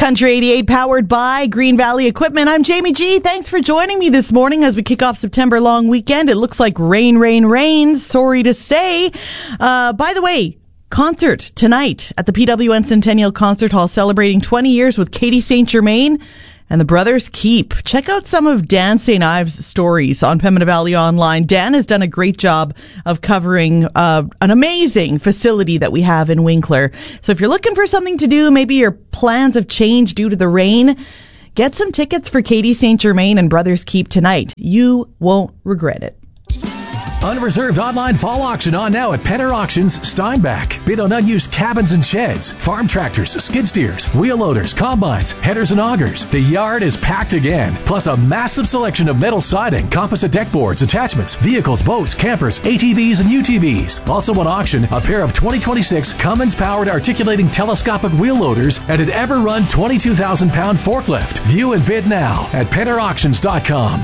Country 88 powered by Green Valley Equipment. I'm Jamie G. Thanks for joining me this morning as we kick off September long weekend. It looks like rain. Sorry to say. By the way, concert tonight at the PWN Centennial Concert Hall celebrating 20 years with Katie St. Germain and the Brothers Keep. Check out some of Dan St. Ives' stories on Pembina Valley Online. Dan has done a great job of covering an amazing facility that we have in Winkler. So if you're looking for something to do, maybe your plans have changed due to the rain, get some tickets for Katie St. Germain and Brothers Keep tonight. You won't regret it. Unreserved online fall auction on now at Penner Auctions, Steinbach. Bid on unused cabins and sheds, farm tractors, skid steers, wheel loaders, combines, headers and augers. The yard is packed again. Plus a massive selection of metal siding, composite deck boards, attachments, vehicles, boats, campers, ATVs and UTVs. Also on auction, a pair of 2026 Cummins-powered articulating telescopic wheel loaders and an Everrun 22,000-pound forklift. View and bid now at PennerAuctions.com.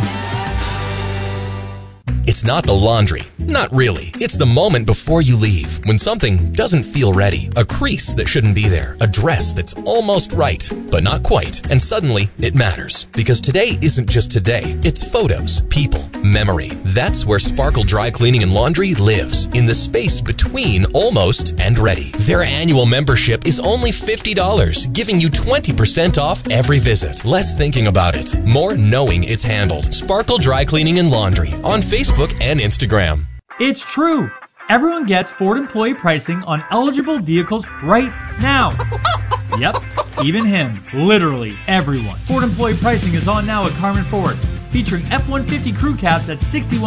It's not the laundry. Not really. It's the moment before you leave, when something doesn't feel ready. A crease that shouldn't be there. A dress that's almost right, but not quite. And suddenly, it matters. Because today isn't just today. It's photos, people, memory. That's where Sparkle Dry Cleaning and Laundry lives. In the space between almost and ready. Their annual membership is only $50, giving you 20% off every visit. Less thinking about it. More knowing it's handled. Sparkle Dry Cleaning and Laundry. On Facebook and Instagram. It's true. Everyone gets Ford employee pricing on eligible vehicles right now. Yep, even him. Literally everyone. Ford employee pricing is on now at Carmen Ford, featuring F-150 crew cabs at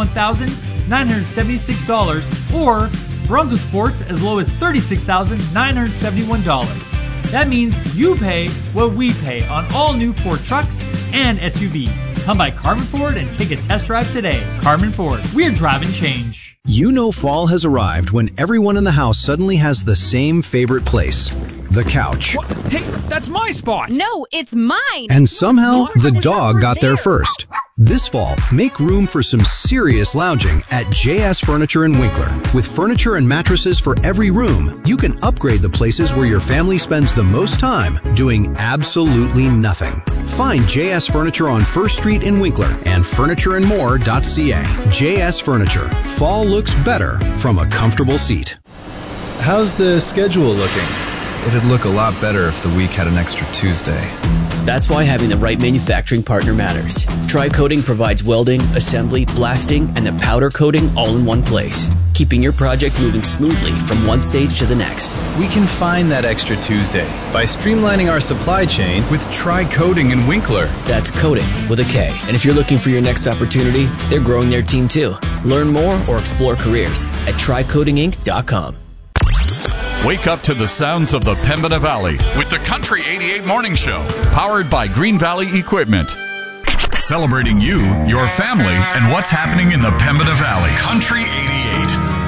$61,976 or Bronco Sports as low as $36,971. That means you pay what we pay on all new Ford trucks and SUVs. Come by Carmen Ford and take a test drive today. Carmen Ford, we're driving change. You know fall has arrived when everyone in the house suddenly has the same favorite place, the couch. What? Hey, that's my spot! No, it's mine! And somehow, the dog got there first. This fall, make room for some serious lounging at JS Furniture in Winkler. With furniture and mattresses for every room, you can upgrade the places where your family spends the most time doing absolutely nothing. Find JS Furniture on 1st Street in Winkler and furnitureandmore.ca. JS Furniture. Fall looks better from a comfortable seat. How's the schedule looking? It'd look a lot better if the week had an extra Tuesday. That's why having the right manufacturing partner matters. Tri-Coating provides welding, assembly, blasting, and the powder coating all in one place, keeping your project moving smoothly from one stage to the next. We can find that extra Tuesday by streamlining our supply chain with Tri-Coating in Winkler. That's coating with a K. And if you're looking for your next opportunity, they're growing their team too. Learn more or explore careers at TriCoatingInc.com. Wake up to the sounds of the Pembina Valley with the Country 88 Morning Show, powered by Green Valley Equipment. Celebrating you, your family, and what's happening in the Pembina Valley. Country 88.